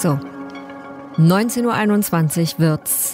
So, 19.21 Uhr wird's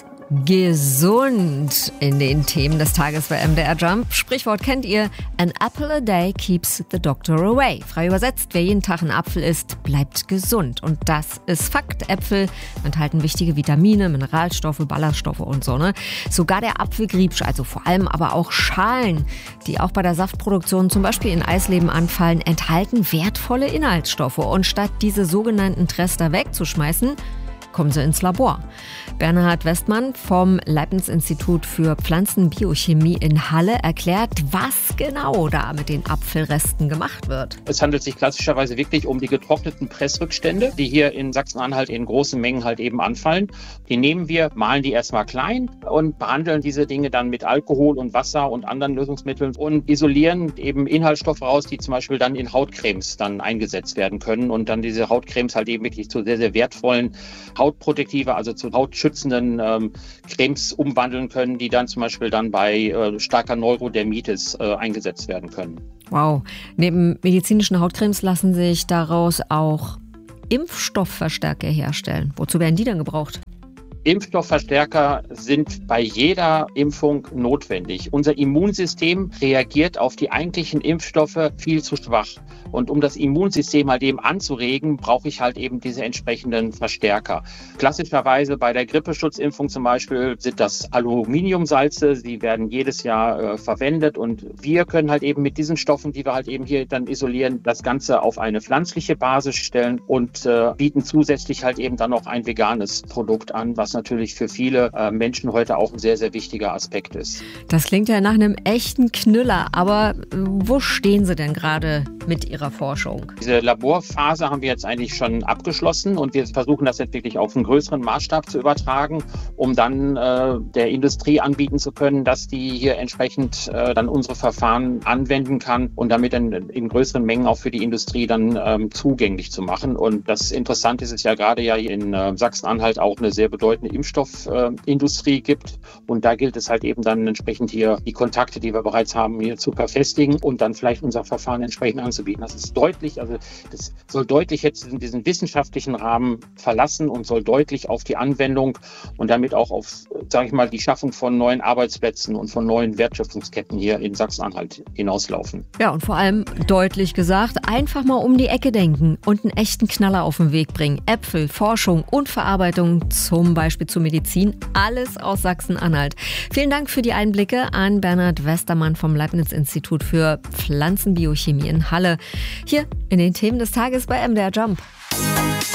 gesund in den Themen des Tages bei MDR Jump. Sprichwort kennt ihr, an apple a day keeps the doctor away. Frei übersetzt, wer jeden Tag einen Apfel isst, bleibt gesund. Und das ist Fakt. Äpfel enthalten wichtige Vitamine, Mineralstoffe, Ballaststoffe und so, ne? Sogar der Apfelgriebisch, also vor allem aber auch Schalen, die auch bei der Saftproduktion zum Beispiel in Eisleben anfallen, enthalten wertvolle Inhaltsstoffe. Und statt diese sogenannten Trester wegzuschmeißen, kommen sie ins Labor. Bernhard Westmann vom Leibniz-Institut für Pflanzenbiochemie in Halle erklärt, was genau da mit den Apfelresten gemacht wird. Es handelt sich klassischerweise wirklich um die getrockneten Pressrückstände, die hier in Sachsen-Anhalt in großen Mengen halt eben anfallen. Die nehmen wir, mahlen die erstmal klein und behandeln diese Dinge dann mit Alkohol und Wasser und anderen Lösungsmitteln und isolieren eben Inhaltsstoffe raus, die zum Beispiel dann in Hautcremes dann eingesetzt werden können und dann diese Hautcremes halt eben wirklich zu sehr, sehr wertvollen Hautprotektive, also zu hautschützenden Cremes umwandeln können, die dann zum Beispiel dann bei starker Neurodermitis eingesetzt werden können. Wow. Neben medizinischen Hautcremes lassen sich daraus auch Impfstoffverstärker herstellen. Wozu werden die dann gebraucht? Impfstoffverstärker sind bei jeder Impfung notwendig. Unser Immunsystem reagiert auf die eigentlichen Impfstoffe viel zu schwach. Und um das Immunsystem halt eben anzuregen, brauche ich halt eben diese entsprechenden Verstärker. Klassischerweise bei der Grippeschutzimpfung zum Beispiel sind das Aluminiumsalze. Sie werden jedes Jahr verwendet und wir können halt eben mit diesen Stoffen, die wir halt eben hier dann isolieren, das Ganze auf eine pflanzliche Basis stellen und bieten zusätzlich halt eben dann noch ein veganes Produkt an, was natürlich für viele Menschen heute auch ein sehr, sehr wichtiger Aspekt ist. Das klingt ja nach einem echten Knüller, aber wo stehen Sie denn gerade mit Ihrer Forschung? Diese Laborphase haben wir jetzt eigentlich schon abgeschlossen und wir versuchen das jetzt wirklich auf einen größeren Maßstab zu übertragen, um dann der Industrie anbieten zu können, dass die hier entsprechend dann unsere Verfahren anwenden kann und damit dann in größeren Mengen auch für die Industrie dann zugänglich zu machen. Und das Interessante ist ja gerade ja in Sachsen-Anhalt auch eine sehr bedeutende Impfstoffindustrie gibt und da gilt es halt eben dann entsprechend hier die Kontakte, die wir bereits haben, hier zu verfestigen und dann vielleicht unser Verfahren entsprechend anzubieten. Das ist deutlich, also das soll deutlich jetzt diesen wissenschaftlichen Rahmen verlassen und soll deutlich auf die Anwendung und damit auch auf, sage ich mal, die Schaffung von neuen Arbeitsplätzen und von neuen Wertschöpfungsketten hier in Sachsen-Anhalt hinauslaufen. Ja, und vor allem deutlich gesagt, einfach mal um die Ecke denken und einen echten Knaller auf den Weg bringen. Äpfel, Forschung und Verarbeitung, zum Beispiel zur Medizin, alles aus Sachsen-Anhalt. Vielen Dank für die Einblicke an Bernhard Westermann vom Leibniz-Institut für Pflanzenbiochemie in Halle. Hier in den Themen des Tages bei MDR Jump.